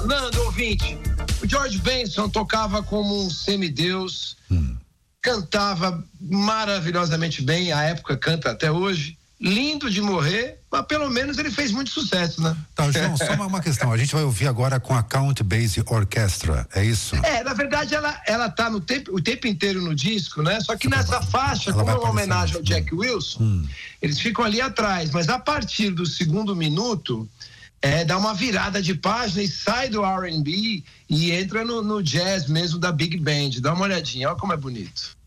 Nando, ouvinte, o George Benson tocava como um semideus, cantava maravilhosamente bem, à época canta até hoje, lindo de morrer, mas pelo menos ele fez muito sucesso, né? Tá, João, só uma questão, a gente vai ouvir agora com a Count Basie Orchestra, é isso? Na verdade ela tá o tempo inteiro no disco, né? Só que nessa faixa, como é uma homenagem ao Jack Wilson, eles ficam ali atrás, mas a partir do segundo minuto, dá uma virada de página e sai do R&B e entra no jazz mesmo da Big Band. Dá uma olhadinha, olha como é bonito.